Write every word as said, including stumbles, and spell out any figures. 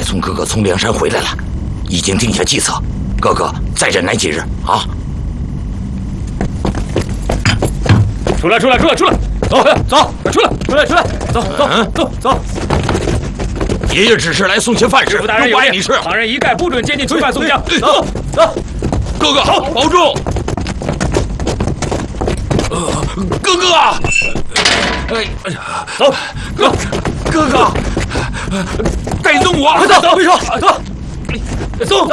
从哥哥从梁山回来了，已经定下计策，哥哥再忍耐几日啊！ 出来，出来，出来，出来！走，走，出来，出来，出来！走，走，走，走！ 爷爷只是来送些饭食， 师傅大人有令， 不碍你事。 旁人一概不准接近囚犯宋江。走，走！ 哥哥，好，保重！哥哥，哎， 走， 哥，哥哥，带动我， 走，走，回手，走，走，走。